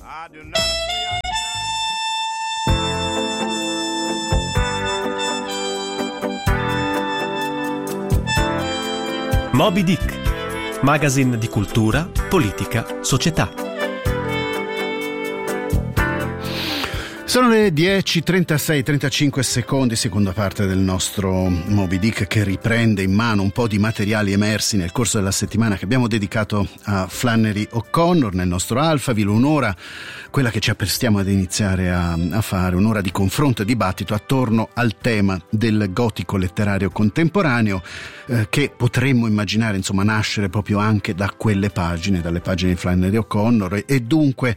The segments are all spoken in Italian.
Moby Dick, magazine di cultura, politica, società. Sono le 10:36-35 secondi, seconda parte del nostro Moby Dick, che riprende in mano un po' di materiali emersi nel corso della settimana che abbiamo dedicato a Flannery O'Connor nel nostro Alphaville. Un'ora, quella che ci apprestiamo ad iniziare a fare, un'ora di confronto e dibattito attorno al tema del gotico letterario contemporaneo, che potremmo immaginare insomma nascere proprio anche da quelle pagine, dalle pagine di Flannery O'Connor, e dunque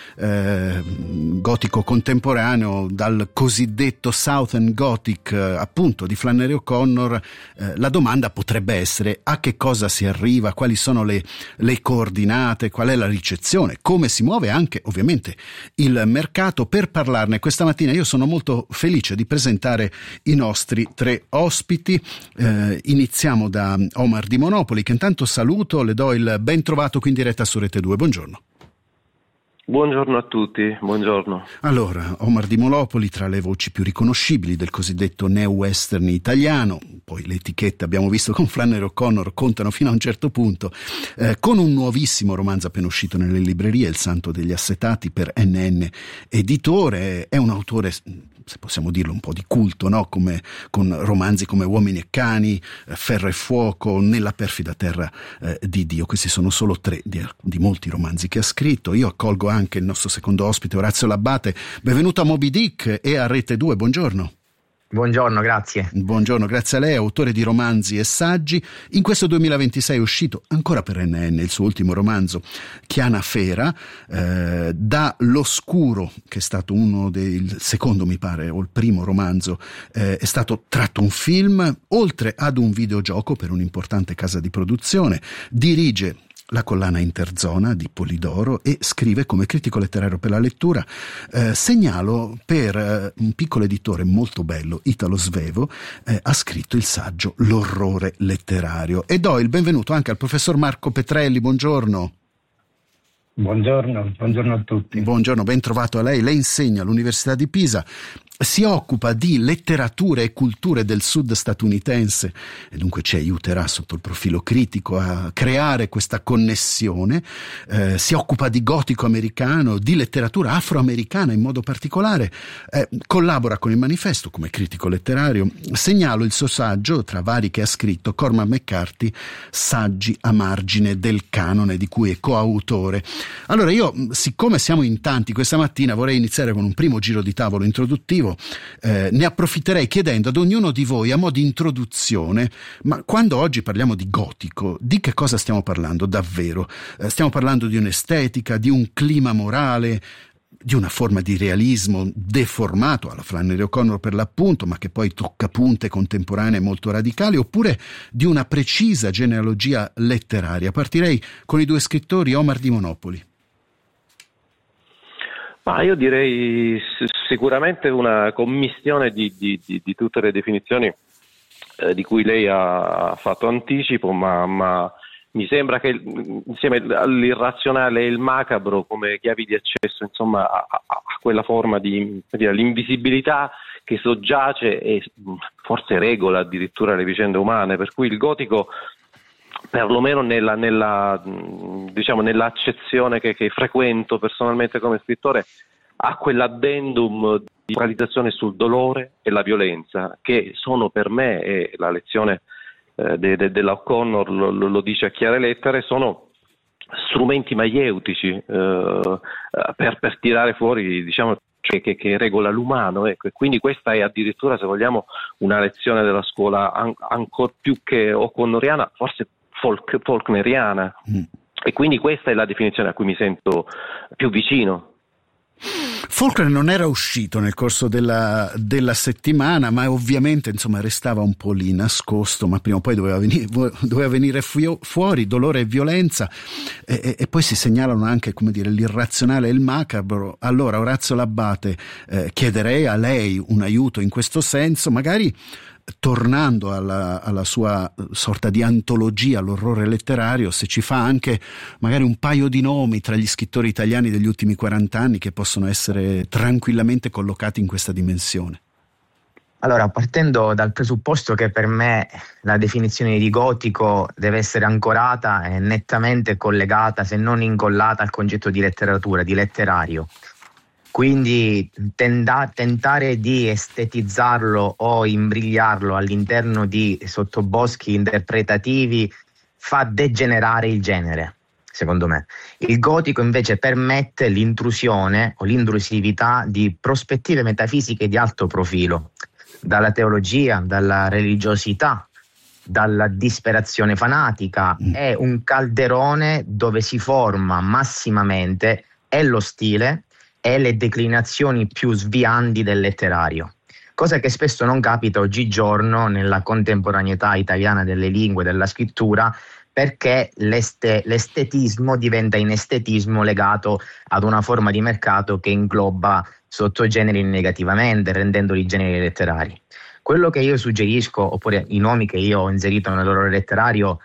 gotico contemporaneo dal cosiddetto Southern Gothic, appunto, di Flannery O'Connor. La domanda potrebbe essere: a che cosa si arriva, quali sono le coordinate, qual è la ricezione, come si muove anche ovviamente il mercato. Per parlarne questa mattina io sono molto felice di presentare i nostri tre ospiti. Iniziamo da Omar Di Monopoli, che intanto saluto, le do il ben trovato qui in diretta su Rete 2. Buongiorno. Buongiorno a tutti, buongiorno. Allora, Omar Di Monopoli, tra le voci più riconoscibili del cosiddetto neo-western italiano, poi le etichette, abbiamo visto, con Flannery O'Connor contano fino a un certo punto, con un nuovissimo romanzo appena uscito nelle librerie, Il Santo degli Assetati, per NN Editore. È un autore, se possiamo dirlo, un po' di culto, no? Con romanzi come Uomini e Cani, Ferro e Fuoco, Nella perfida terra di Dio. Questi sono solo tre di molti romanzi che ha scritto. Io accolgo anche il nostro secondo ospite, Orazio Labate. Benvenuto a Moby Dick e a Rete 2, buongiorno. Buongiorno, grazie. Buongiorno, grazie a lei, autore di romanzi e saggi. In questo 2026 è uscito ancora per NN il suo ultimo romanzo, Chiana Fera. Da L'Oscuro, che è stato il secondo, mi pare, o il primo romanzo, è stato tratto un film, oltre ad un videogioco per un'importante casa di produzione. Dirige la collana Interzona di Polidoro e scrive come critico letterario per La Lettura. Segnalo per un piccolo editore molto bello, Italo Svevo, ha scritto il saggio L'orrore letterario. E do il benvenuto anche al professor Marco Petrelli. Buongiorno. Buongiorno a tutti. Buongiorno, ben trovato a lei. Lei insegna all'Università di Pisa, si occupa di letterature e culture del sud statunitense e dunque ci aiuterà sotto il profilo critico a creare questa connessione. Si occupa di gotico americano, di letteratura afroamericana in modo particolare, collabora con il Manifesto come critico letterario. Segnalo il suo saggio, tra vari che ha scritto, Cormac McCarthy, Saggi a margine del canone, di cui è coautore. Allora io, siccome siamo in tanti questa mattina, vorrei iniziare con un primo giro di tavolo introduttivo. Ne approfitterei chiedendo ad ognuno di voi, a mo' di introduzione, ma quando oggi parliamo di gotico, di che cosa stiamo parlando davvero? Stiamo parlando di un'estetica, di un clima morale, di una forma di realismo deformato alla Flannery O'Connor per l'appunto, ma che poi tocca punte contemporanee molto radicali, oppure di una precisa genealogia letteraria? Partirei con i due scrittori. Omar Di Monopoli. Ma io direi sicuramente una commistione di tutte le definizioni di cui lei ha fatto anticipo, ma mi sembra che insieme all'irrazionale e il macabro come chiavi di accesso, insomma, a quella forma di l'invisibilità che soggiace e forse regola addirittura le vicende umane, per cui il gotico, perlomeno nell'accezione che frequento personalmente come scrittore, ha quell'addendum di focalizzazione sul dolore e la violenza, che sono per me, e la lezione della O'Connor lo dice a chiare lettere, sono strumenti maieutici per tirare fuori, diciamo, che regola l'umano, ecco. E quindi questa è addirittura, se vogliamo, una lezione della scuola ancor più che o'connoriana, forse faulkneriana. E quindi questa è la definizione a cui mi sento più vicino. Faulkner non era uscito nel corso della settimana, ma ovviamente, insomma, restava un po' lì nascosto, ma prima o poi doveva venire fuori, dolore e violenza, e poi si segnalano anche, come dire, l'irrazionale e il macabro. Allora, Orazio Labate, chiederei a lei un aiuto in questo senso, magari tornando alla sua sorta di antologia, l'orrore letterario, se ci fa anche magari un paio di nomi tra gli scrittori italiani degli ultimi 40 anni che possono essere tranquillamente collocati in questa dimensione. Allora, partendo dal presupposto che per me la definizione di gotico deve essere ancorata e nettamente collegata, se non incollata, al concetto di letteratura, di letterario. Quindi tentare di estetizzarlo o imbrigliarlo all'interno di sottoboschi interpretativi fa degenerare il genere, secondo me. Il gotico invece permette l'intrusione o l'intrusività di prospettive metafisiche di alto profilo, dalla teologia, dalla religiosità, dalla disperazione fanatica. È un calderone dove si forma massimamente e lo stile e le declinazioni più svianti del letterario, cosa che spesso non capita oggigiorno nella contemporaneità italiana delle lingue, della scrittura, perché l'estetismo diventa inestetismo legato ad una forma di mercato che ingloba sottogeneri negativamente, rendendoli generi letterari. Quello che io suggerisco, oppure i nomi che io ho inserito nell'orrore letterario,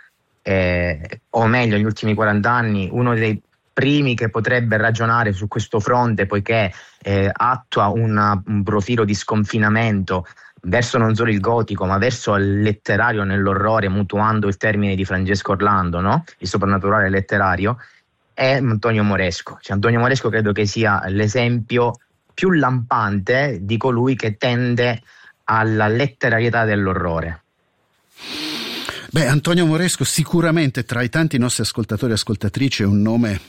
o meglio, negli ultimi 40 anni, uno dei primi che potrebbe ragionare su questo fronte, poiché attua un profilo di sconfinamento verso non solo il gotico, ma verso il letterario nell'orrore, mutuando il termine di Francesco Orlando, no? Il soprannaturale letterario, è Antonio Moresco. Antonio Moresco credo che sia l'esempio più lampante di colui che tende alla letterarietà dell'orrore. Antonio Moresco sicuramente tra i tanti nostri ascoltatori e ascoltatrici è un nome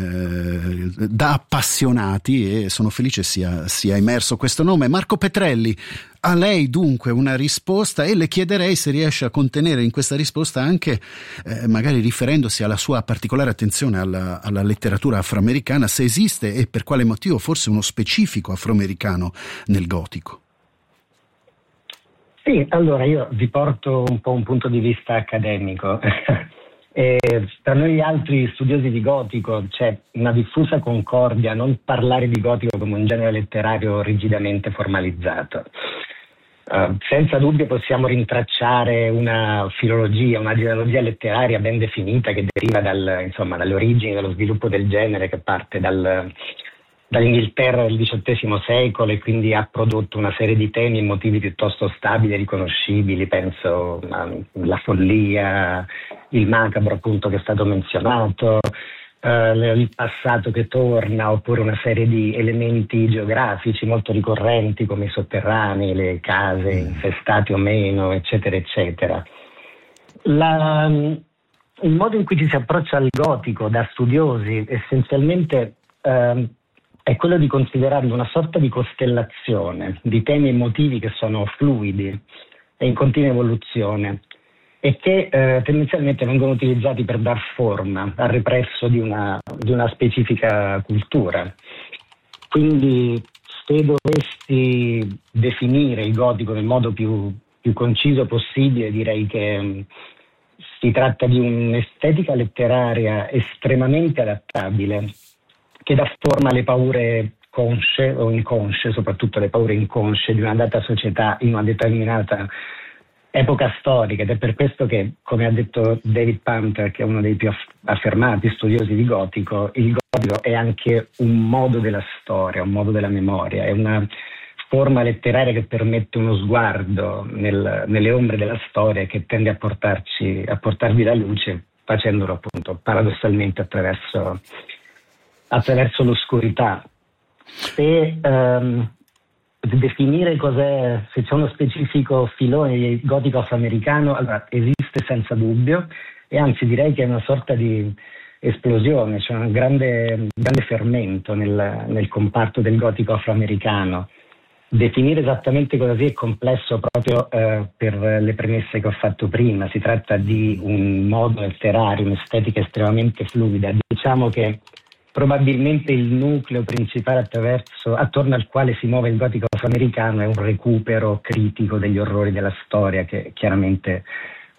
da appassionati, e sono felice sia emerso questo nome. Marco Petrelli, a lei dunque una risposta, e le chiederei se riesce a contenere in questa risposta anche, magari riferendosi alla sua particolare attenzione alla letteratura afroamericana, se esiste e per quale motivo forse uno specifico afroamericano nel gotico. Sì, allora io vi porto un po' un punto di vista accademico. Per noi altri studiosi di gotico c'è una diffusa concordia a non parlare di gotico come un genere letterario rigidamente formalizzato. Senza dubbio possiamo rintracciare una filologia, una genealogia letteraria ben definita che deriva dalle origini, dallo sviluppo del genere, che parte dall'Inghilterra del XVIII secolo, e quindi ha prodotto una serie di temi e motivi piuttosto stabili e riconoscibili. Penso alla follia, il macabro appunto che è stato menzionato, il passato che torna, oppure una serie di elementi geografici molto ricorrenti come i sotterranei, le case infestate o meno, eccetera eccetera. Il modo in cui ci si approccia al gotico da studiosi essenzialmente è quello di considerarlo una sorta di costellazione di temi e motivi che sono fluidi e in continua evoluzione, e che tendenzialmente vengono utilizzati per dar forma al represso di una specifica cultura. Quindi, se dovessi definire il gotico nel modo più conciso possibile, direi che si tratta di un'estetica letteraria estremamente adattabile, che dà forma alle paure consce o inconsce, soprattutto le paure inconsce di una data società in una determinata epoca storica, ed è per questo che, come ha detto David Panther, che è uno dei più affermati studiosi di gotico, il gotico è anche un modo della storia, un modo della memoria, è una forma letteraria che permette uno sguardo nelle ombre della storia, che tende a portarvi la luce, facendolo appunto paradossalmente attraverso l'oscurità. Se definire se c'è uno specifico filone di gotico afroamericano, allora esiste senza dubbio, e anzi direi che è una sorta di esplosione, c'è un grande fermento nel comparto del gotico afroamericano. Definire esattamente cosa sia è complesso proprio per le premesse che ho fatto prima. Si tratta di un modo letterario, un'estetica estremamente fluida. Diciamo che probabilmente il nucleo principale attorno al quale si muove il gotico afroamericano è un recupero critico degli orrori della storia, che è chiaramente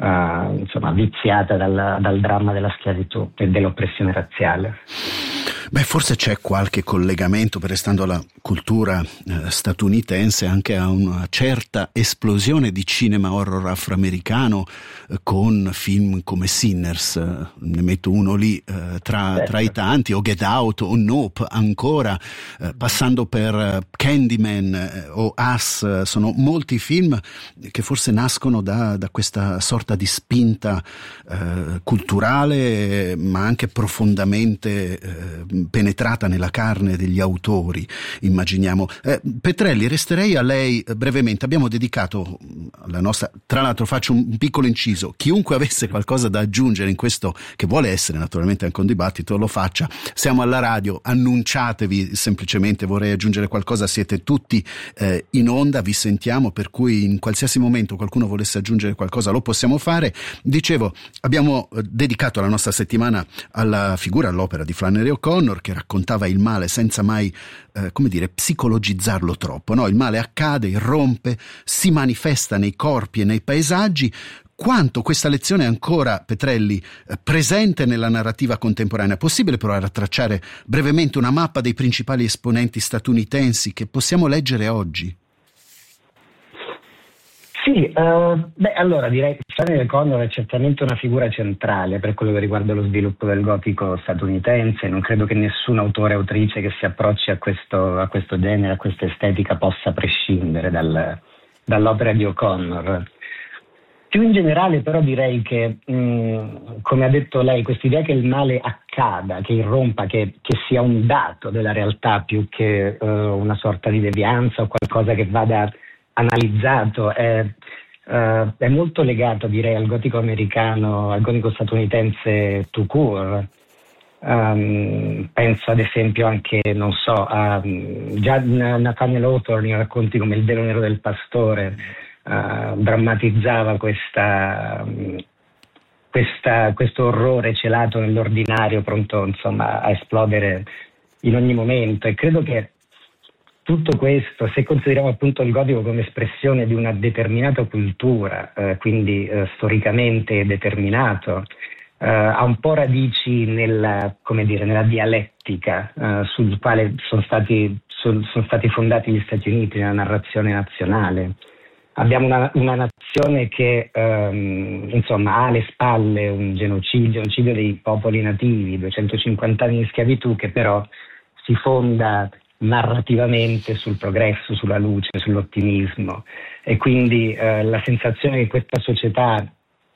viziata dal dramma della schiavitù e dell'oppressione razziale. Beh, forse c'è qualche collegamento, restando alla cultura statunitense, anche a una certa esplosione di cinema horror afroamericano con film come Sinners, ne metto uno lì tra i tanti, o Get Out o Nope ancora, passando per Candyman o Us. Sono molti film che forse nascono da questa sorta di spinta culturale, ma anche profondamente penetrata nella carne degli autori, immaginiamo. Petrelli, resterei a lei brevemente. Abbiamo dedicato la nostra, tra l'altro faccio un piccolo inciso, chiunque avesse qualcosa da aggiungere in questo, che vuole essere naturalmente anche un dibattito, lo faccia. Siamo alla radio, annunciatevi semplicemente. Vorrei aggiungere qualcosa, siete tutti in onda, vi sentiamo, per cui in qualsiasi momento qualcuno volesse aggiungere qualcosa lo possiamo fare. Dicevo, abbiamo dedicato la nostra settimana alla figura, all'opera di Flannery O'Connor, che raccontava il male senza mai psicologizzarlo troppo, no? Il male accade, irrompe, si manifesta nei corpi e nei paesaggi. Quanto questa lezione è ancora, Petrelli, presente nella narrativa contemporanea? È possibile provare a tracciare brevemente una mappa dei principali esponenti statunitensi che possiamo leggere oggi? Sì, allora direi che Flannery O'Connor è certamente una figura centrale per quello che riguarda lo sviluppo del gotico statunitense. Non credo che nessun autore o autrice che si approcci a questo genere, a questa estetica, possa prescindere dall'opera di O'Connor. Più in generale però direi che, come ha detto lei, quest'idea che il male accada, che irrompa, che sia un dato della realtà più che una sorta di devianza o qualcosa che vada analizzato, è molto legato, direi, al gotico americano, al gotico statunitense tout court. Penso ad esempio anche, non so, già Nathaniel Hawthorne in racconti come Il velo nero del pastore drammatizzava questo orrore celato nell'ordinario, pronto insomma a esplodere in ogni momento. E credo che tutto questo, se consideriamo appunto il gotico come espressione di una determinata cultura, quindi storicamente determinato, ha un po' radici nella dialettica sul quale sono stati fondati gli Stati Uniti, nella narrazione nazionale. Abbiamo una nazione che ha alle spalle un genocidio dei popoli nativi, 250 anni di schiavitù, che però si fonda narrativamente sul progresso, sulla luce, sull'ottimismo, e quindi la sensazione che questa società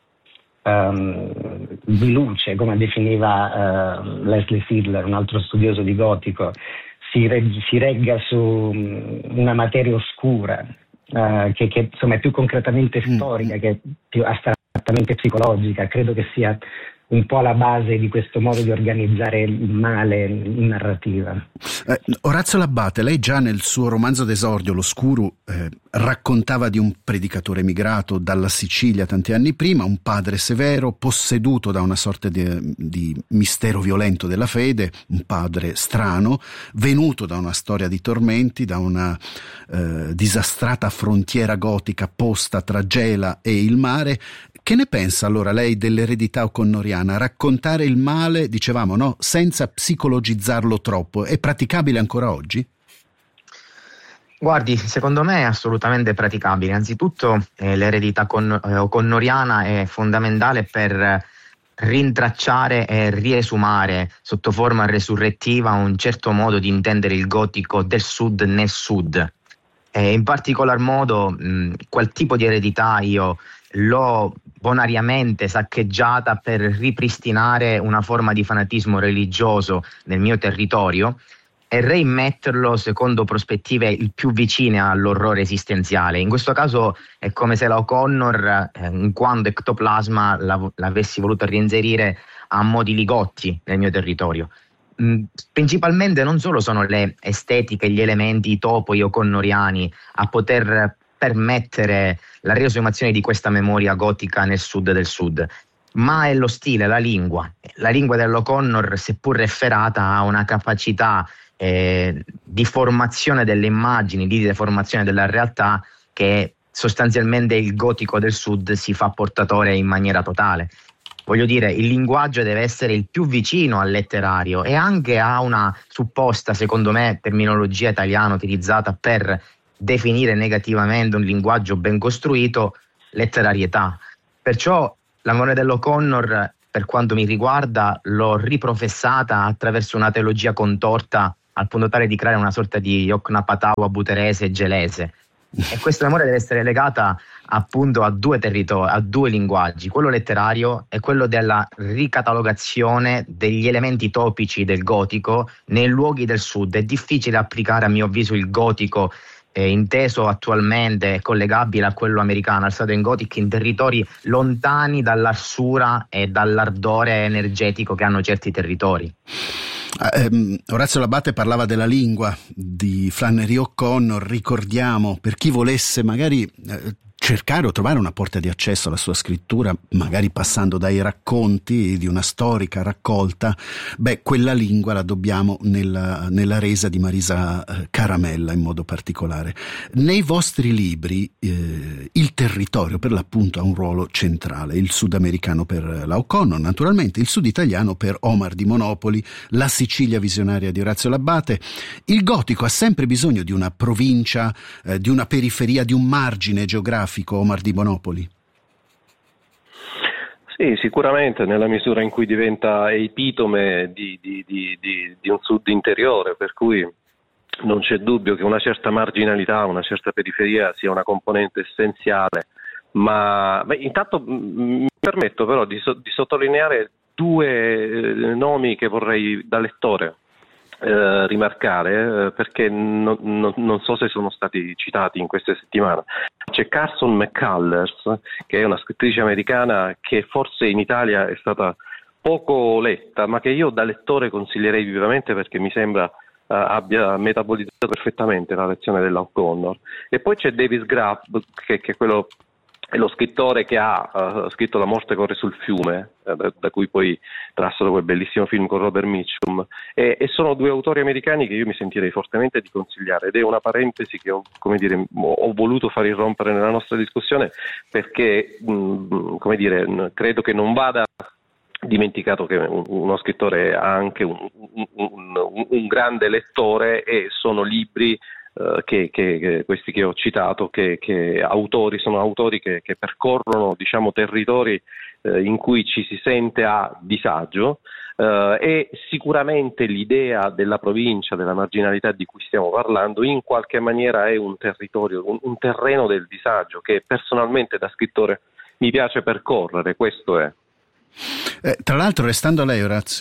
di luce, come definiva Leslie Fiedler, un altro studioso di gotico, si regga su una materia oscura, che insomma è più concretamente storica, che è più astrattamente psicologica. Credo che sia un po' alla base di questo modo di organizzare il male in narrativa. Orazio L'Abbate, lei già nel suo romanzo d'esordio L'Oscuro raccontava di un predicatore emigrato dalla Sicilia tanti anni prima, un padre severo, posseduto da una sorta di mistero violento della fede, un padre strano, venuto da una storia di tormenti, da una disastrata frontiera gotica posta tra Gela e il mare. Che ne pensa allora lei dell'eredità o'connoriana? Raccontare il male, dicevamo, no, senza psicologizzarlo troppo, è praticabile ancora oggi? Guardi, secondo me è assolutamente praticabile. Anzitutto l'eredità o'connoriana è fondamentale per rintracciare e riesumare sotto forma resurrettiva un certo modo di intendere il gotico del sud nel sud. In particolar modo quel tipo di eredità io l'ho bonariamente saccheggiata per ripristinare una forma di fanatismo religioso nel mio territorio e reimmetterlo secondo prospettive il più vicine all'orrore esistenziale. In questo caso è come se la O'Connor, in quanto ectoplasma, l'avessi voluto reinserire a mo' di Ligotti nel mio territorio. Principalmente non solo sono le estetiche, gli elementi, i topoi o'connoriani a poter permettere la riesumazione di questa memoria gotica nel sud del sud, ma è lo stile, la lingua. La lingua dell'O'Connor, seppur efferata, ha una capacità di formazione delle immagini, di deformazione della realtà, che sostanzialmente il gotico del sud si fa portatore in maniera totale. Voglio dire, il linguaggio deve essere il più vicino al letterario e anche a una supposta, secondo me, terminologia italiana utilizzata per definire negativamente un linguaggio ben costruito, letterarietà. Perciò l'amore dell'O'Connor, per quanto mi riguarda, l'ho riprofessata attraverso una teologia contorta al punto tale di creare una sorta di Yoknapatawa buterese e gelese. E questo amore deve essere legata appunto a due territori, a due linguaggi, quello letterario e quello della ricatalogazione degli elementi topici del gotico nei luoghi del sud. È difficile applicare, a mio avviso, il gotico inteso attualmente e collegabile a quello americano, al Southern Gothic, in territori lontani dall'arsura e dall'ardore energetico che hanno certi territori. Orazio L'Abate parlava della lingua di Flannery O'Connor. Ricordiamo, per chi volesse magari cercare o trovare una porta di accesso alla sua scrittura, magari passando dai racconti di una storica raccolta, quella lingua la dobbiamo nella resa di Marisa Caramella in modo particolare. Nei vostri libri il territorio per l'appunto ha un ruolo centrale: il sudamericano per la O'Connor, naturalmente, il sud italiano per Omar di Monopoli, la Sicilia visionaria di Orazio L'Abate. Il gotico ha sempre bisogno di una provincia, di una periferia, di un margine geografico, Omar di Monopoli? Sì, sicuramente, nella misura in cui diventa epitome di un sud interiore, per cui non c'è dubbio che una certa marginalità, una certa periferia sia una componente essenziale, ma intanto mi permetto però di sottolineare due nomi che vorrei da lettore rimarcare, perché non so se sono stati citati in queste settimane. C'è Carson McCullers, che è una scrittrice americana che forse in Italia è stata poco letta, ma che io da lettore consiglierei vivamente, perché mi sembra abbia metabolizzato perfettamente la lezione della O'Connor. E poi c'è Davis Graff, che quello è lo scrittore che ha scritto La morte corre sul fiume, da cui poi trassero quel bellissimo film con Robert Mitchum, e sono due autori americani che io mi sentirei fortemente di consigliare, ed è una parentesi che ho voluto far irrompere nella nostra discussione, perché credo che non vada dimenticato che uno scrittore ha anche un grande lettore, e sono libri che questi che ho citato, che sono autori che percorrono, diciamo, territori in cui ci si sente a disagio, e sicuramente l'idea della provincia, della marginalità di cui stiamo parlando, in qualche maniera è un territorio, un terreno del disagio che personalmente da scrittore mi piace percorrere, questo è. Tra l'altro, restando a lei,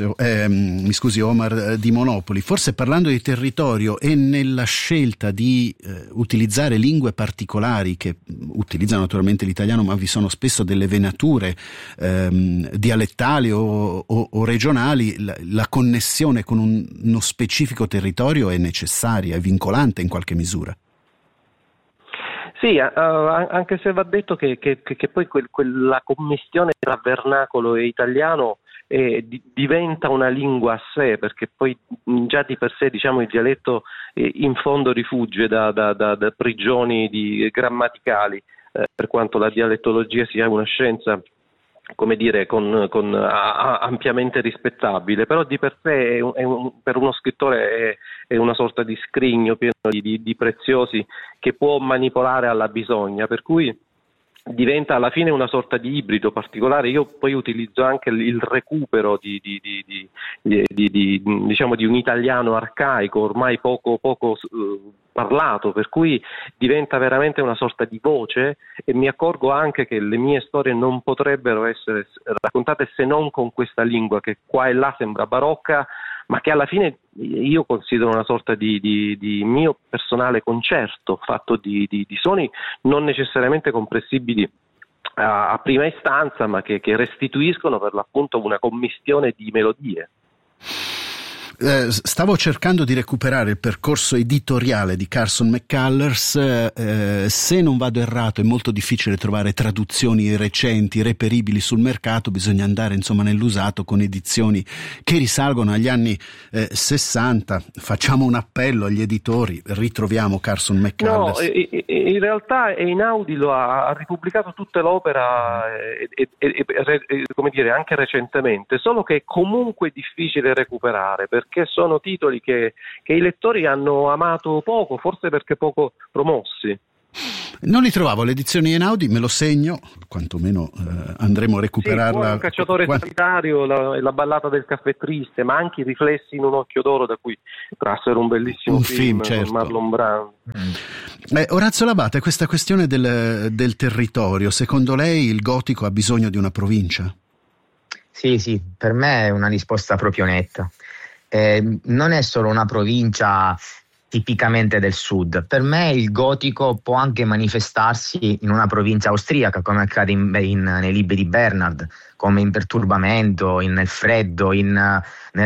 Omar di Monopoli, forse parlando di territorio e nella scelta di utilizzare lingue particolari che utilizzano naturalmente l'italiano, ma vi sono spesso delle venature dialettali o regionali, la connessione con uno specifico territorio è necessaria, è vincolante in qualche misura. Sì, anche se va detto che poi quella commistione tra vernacolo e italiano diventa una lingua a sé, perché poi già di per sé, diciamo, il dialetto in fondo rifugge da prigioni grammaticali, per quanto la dialettologia sia una scienza, come dire, ampiamente rispettabile, però di per sé per uno scrittore è una sorta di scrigno pieno di preziosi che può manipolare alla bisogna, per cui diventa alla fine una sorta di ibrido particolare. Io poi utilizzo anche il recupero di un italiano arcaico, ormai poco parlato, per cui diventa veramente una sorta di voce, e mi accorgo anche che le mie storie non potrebbero essere raccontate se non con questa lingua che qua e là sembra barocca, ma che alla fine io considero una sorta di mio personale concerto fatto di suoni non necessariamente comprensibili a prima istanza, ma che restituiscono per l'appunto una commistione di melodie. Stavo cercando di recuperare il percorso editoriale di Carson McCullers. Se non vado errato, è molto difficile trovare traduzioni recenti, reperibili sul mercato, bisogna andare insomma nell'usato con edizioni che risalgono agli anni 60. Facciamo un appello agli editori, ritroviamo Carson McCullers. No, in realtà Einaudi ha ripubblicato tutta l'opera come dire anche recentemente, solo che è comunque difficile recuperare perché sono titoli che i lettori hanno amato poco, forse perché poco promossi. Non li trovavo le edizioni Einaudi, me lo segno, quantomeno andremo a recuperarla. Sì, il cacciatore solitario, la ballata del caffè triste, ma anche i riflessi in un occhio d'oro, da cui trassero un bellissimo film certo. con Marlon Brando. Orazio L'Abate, questa questione del territorio, secondo lei il gotico ha bisogno di una provincia? Sì, per me è una risposta proprio netta. Non è solo una provincia tipicamente del sud. Per me il gotico può anche manifestarsi in una provincia austriaca, come accade nei libri di Bernhard, come in Perturbamento, nel Freddo, nel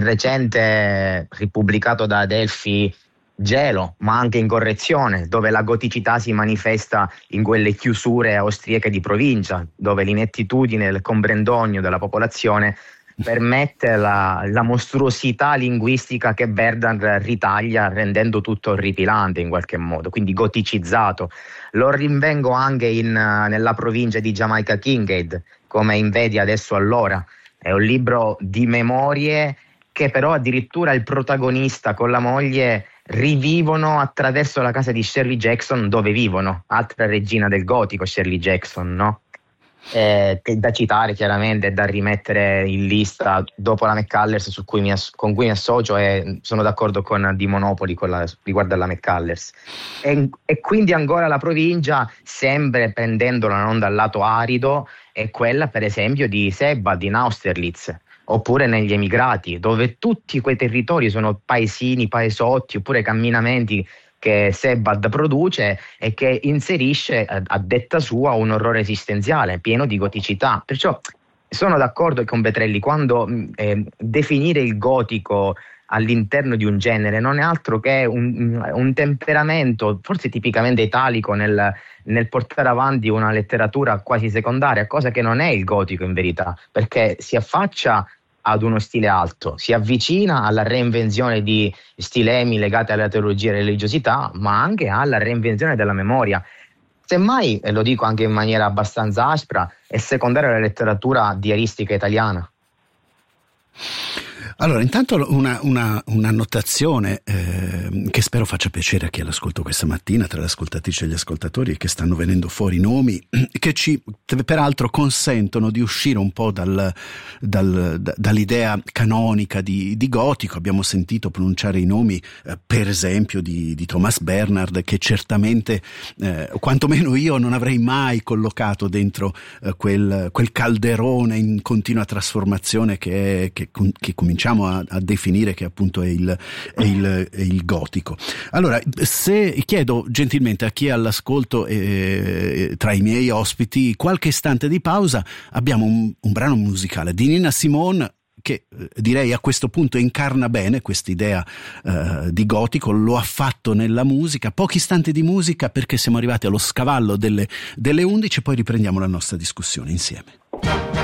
recente ripubblicato da Adelphi Gelo, ma anche in Correzione, dove la goticità si manifesta in quelle chiusure austriache di provincia, dove l'inettitudine del comprendonio della popolazione permette la mostruosità linguistica che Bernhard ritaglia, rendendo tutto orripilante in qualche modo, quindi goticizzato. Lo rinvengo anche nella provincia di Jamaica Kincaid, come in Vedi adesso allora. È un libro di memorie che però addirittura il protagonista con la moglie rivivono attraverso la casa di Shirley Jackson, dove vivono, altra regina del gotico, Shirley Jackson, no? Che è da citare chiaramente, è da rimettere in lista dopo la McCullers, con cui mi associo, e sono d'accordo con Di Monopoli riguardo alla McCullers. E quindi ancora la provincia, sempre prendendola non dal lato arido, è quella per esempio di Sebald in Austerlitz, oppure negli Emigrati, dove tutti quei territori sono paesini, paesotti oppure camminamenti che Sebald produce e che inserisce a detta sua un orrore esistenziale pieno di goticità. Perciò sono d'accordo con Petrelli quando definire il gotico all'interno di un genere non è altro che un temperamento forse tipicamente italico nel portare avanti una letteratura quasi secondaria, cosa che non è il gotico in verità, perché si affaccia ad uno stile alto, si avvicina alla reinvenzione di stilemi legati alla teologia e religiosità, ma anche alla reinvenzione della memoria. Semmai, e lo dico anche in maniera abbastanza aspra, è secondaria alla letteratura diaristica italiana. Allora, intanto una annotazione che spero faccia piacere a chi l'ascolto questa mattina, tra le ascoltatrici e gli ascoltatori, che stanno venendo fuori nomi che ci peraltro consentono di uscire un po' dall'idea canonica di gotico. Abbiamo sentito pronunciare i nomi per esempio di Thomas Bernhard, che certamente quantomeno io non avrei mai collocato dentro quel calderone in continua trasformazione che cominciamo a definire, che appunto è il gotico. Allora, se chiedo gentilmente a chi è all'ascolto tra i miei ospiti qualche istante di pausa, abbiamo un brano musicale di Nina Simone che direi a questo punto incarna bene quest'idea di gotico, lo ha fatto nella musica. Pochi istanti di musica perché siamo arrivati allo scavallo delle 11, poi riprendiamo la nostra discussione insieme.